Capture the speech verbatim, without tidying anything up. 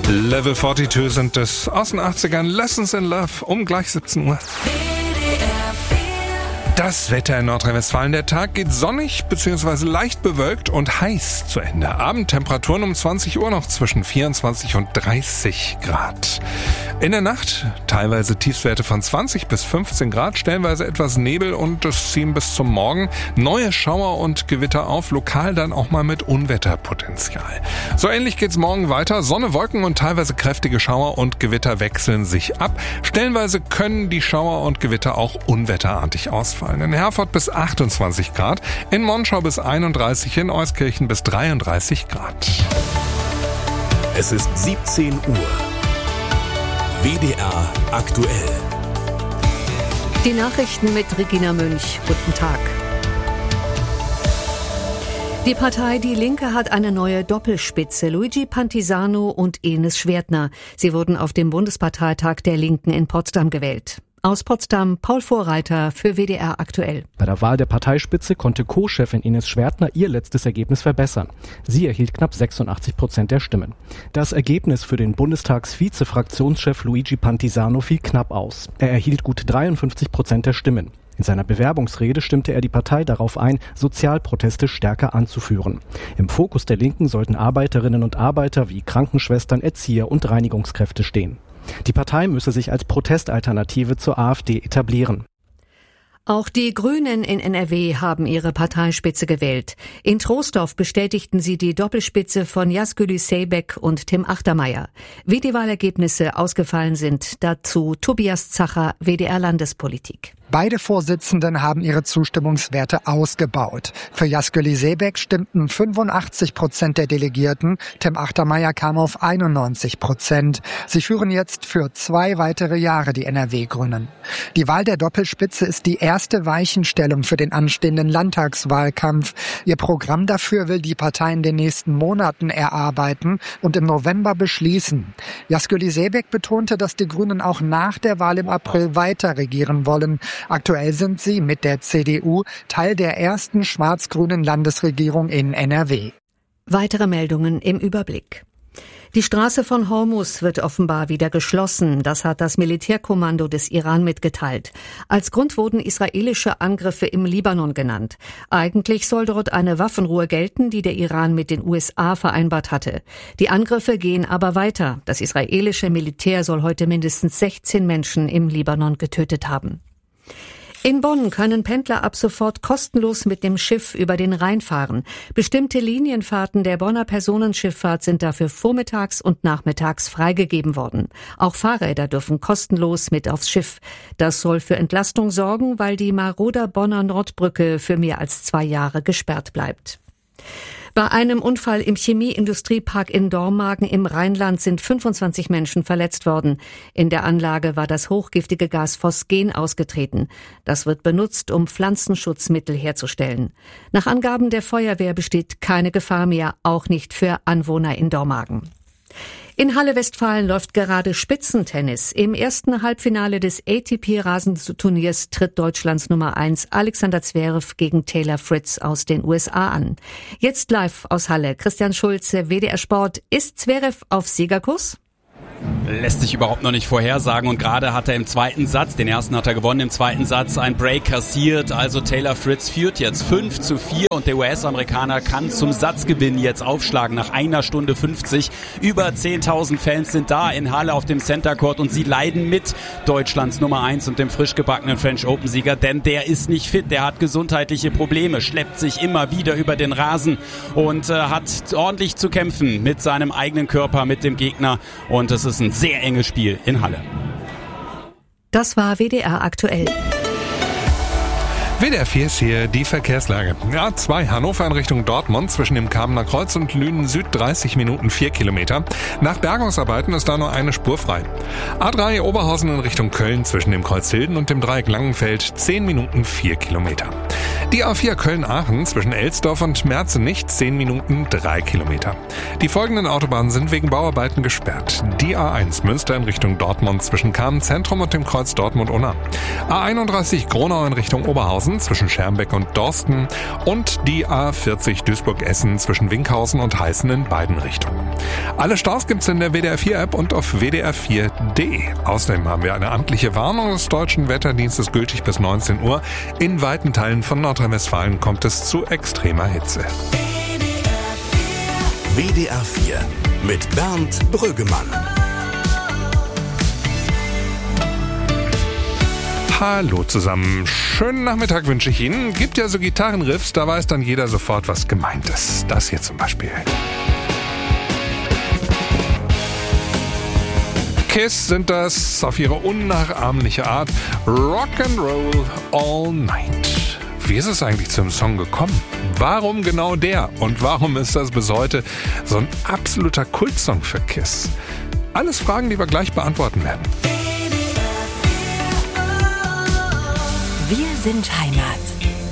Level zweiundvierzig sind es aus den achtzigern. Lessons in Love um gleich siebzehn Uhr. Das Wetter in Nordrhein-Westfalen. Der Tag geht sonnig bzw. leicht bewölkt und heiß zu Ende. Abendtemperaturen um zwanzig Uhr noch zwischen vierundzwanzig und dreißig Grad. In der Nacht teilweise Tiefstwerte von zwanzig bis fünfzehn Grad, stellenweise etwas Nebel und es ziehen bis zum Morgen neue Schauer und Gewitter auf, lokal dann auch mal mit Unwetterpotenzial. So ähnlich geht's morgen weiter. Sonne, Wolken und teilweise kräftige Schauer und Gewitter wechseln sich ab. Stellenweise können die Schauer und Gewitter auch unwetterartig ausfallen. In Herford bis achtundzwanzig Grad, in Monschau bis einunddreißig, in Euskirchen bis dreiunddreißig Grad. Es ist siebzehn Uhr. W D R aktuell. Die Nachrichten mit Regina Münch. Guten Tag. Die Partei Die Linke hat eine neue Doppelspitze, Luigi Pantisano und Enis Schwertner. Sie wurden auf dem Bundesparteitag der Linken in Potsdam gewählt. Aus Potsdam, Paul Vorreiter für W D R aktuell. Bei der Wahl der Parteispitze konnte Co-Chefin Enis Schwertner ihr letztes Ergebnis verbessern. Sie erhielt knapp sechsundachtzig Prozent der Stimmen. Das Ergebnis für den Bundestags-Vize-Fraktionschef Luigi Pantisano fiel knapp aus. Er erhielt gut dreiundfünfzig Prozent der Stimmen. In seiner Bewerbungsrede stimmte er die Partei darauf ein, Sozialproteste stärker anzuführen. Im Fokus der Linken sollten Arbeiterinnen und Arbeiter wie Krankenschwestern, Erzieher und Reinigungskräfte stehen. Die Partei müsse sich als Protestalternative zur AfD etablieren. Auch die Grünen in N R W haben ihre Parteispitze gewählt. In Troisdorf bestätigten sie die Doppelspitze von Yazgül Zeybek und Tim Achtermeier. Wie die Wahlergebnisse ausgefallen sind, dazu Tobias Zacher, W D R Landespolitik. Beide Vorsitzenden haben ihre Zustimmungswerte ausgebaut. Für Yazgül Zeybek stimmten fünfundachtzig Prozent der Delegierten, Tim Achtermeier kam auf einundneunzig Prozent. Sie führen jetzt für zwei weitere Jahre die N R W-Grünen. Die Wahl der Doppelspitze ist die erste Weichenstellung für den anstehenden Landtagswahlkampf. Ihr Programm dafür will die Partei in den nächsten Monaten erarbeiten und im November beschließen. Yazgül Zeybek betonte, dass die Grünen auch nach der Wahl im April weiter regieren wollen. Aktuell sind sie mit der C D U Teil der ersten schwarz-grünen Landesregierung in N R W. Weitere Meldungen im Überblick. Die Straße von Hormuz wird offenbar wieder geschlossen. Das hat das Militärkommando des Iran mitgeteilt. Als Grund wurden israelische Angriffe im Libanon genannt. Eigentlich soll dort eine Waffenruhe gelten, die der Iran mit den U S A vereinbart hatte. Die Angriffe gehen aber weiter. Das israelische Militär soll heute mindestens sechzehn Menschen im Libanon getötet haben. In Bonn können Pendler ab sofort kostenlos mit dem Schiff über den Rhein fahren. Bestimmte Linienfahrten der Bonner Personenschifffahrt sind dafür vormittags und nachmittags freigegeben worden. Auch Fahrräder dürfen kostenlos mit aufs Schiff. Das soll für Entlastung sorgen, weil die marode Bonner Nordbrücke für mehr als zwei Jahre gesperrt bleibt. Bei einem Unfall im Chemieindustriepark in Dormagen im Rheinland sind fünfundzwanzig Menschen verletzt worden. In der Anlage war das hochgiftige Gas Phosgen ausgetreten. Das wird benutzt, um Pflanzenschutzmittel herzustellen. Nach Angaben der Feuerwehr besteht keine Gefahr mehr, auch nicht für Anwohner in Dormagen. In Halle-Westfalen läuft gerade Spitzentennis. Im ersten Halbfinale des A T P-Rasenturniers tritt Deutschlands Nummer eins Alexander Zverev gegen Taylor Fritz aus den U S A an. Jetzt live aus Halle. Christian Schulze, W D R Sport. Ist Zverev auf Siegerkurs? Lässt sich überhaupt noch nicht vorhersagen und gerade hat er im zweiten Satz, den ersten hat er gewonnen, im zweiten Satz ein Break kassiert, also Taylor Fritz führt jetzt fünf zu vier und der U S-Amerikaner kann zum Satzgewinn jetzt aufschlagen nach einer Stunde fünfzig. Über zehntausend Fans sind da in Halle auf dem Center Court und sie leiden mit Deutschlands Nummer eins und dem frisch gebackenen French Open-Sieger, denn der ist nicht fit, der hat gesundheitliche Probleme, schleppt sich immer wieder über den Rasen und äh, hat ordentlich zu kämpfen mit seinem eigenen Körper, mit dem Gegner und es ist ein sehr enges Spiel in Halle. Das war W D R aktuell. W D R vier ist hier die Verkehrslage. A zwei Hannover in Richtung Dortmund zwischen dem Kamener Kreuz und Lünen Süd dreißig Minuten vier Kilometer. Nach Bergungsarbeiten ist da nur eine Spur frei. A drei Oberhausen in Richtung Köln zwischen dem Kreuz Hilden und dem Dreieck Langenfeld zehn Minuten vier Kilometer. Die A vier Köln-Aachen zwischen Elsdorf und Merzenich zehn Minuten drei Kilometer. Die folgenden Autobahnen sind wegen Bauarbeiten gesperrt. Die A eins Münster in Richtung Dortmund zwischen Kamen-Zentrum und dem Kreuz Dortmund-Unna. A einunddreißig Gronau in Richtung Oberhausen zwischen Schermbeck und Dorsten und die A vierzig Duisburg-Essen zwischen Winkhausen und Heißen in beiden Richtungen. Alle Staus gibt's in der W D R vier App und auf w d r vier punkt d e. Außerdem haben wir eine amtliche Warnung des Deutschen Wetterdienstes gültig bis neunzehn Uhr. In weiten Teilen von Nordrhein-Westfalen kommt es zu extremer Hitze. W D R vier mit Bernd Brüggemann. Hallo zusammen, schönen Nachmittag wünsche ich Ihnen. Gibt ja so Gitarrenriffs, da weiß dann jeder sofort, was gemeint ist. Das hier zum Beispiel. Kiss sind das auf ihre unnachahmliche Art. Rock'n'Roll All Night. Wie ist es eigentlich zum Song gekommen? Warum genau der? Und warum ist das bis heute so ein absoluter Kultsong für Kiss? Alles Fragen, die wir gleich beantworten werden. Wir sind Heimat.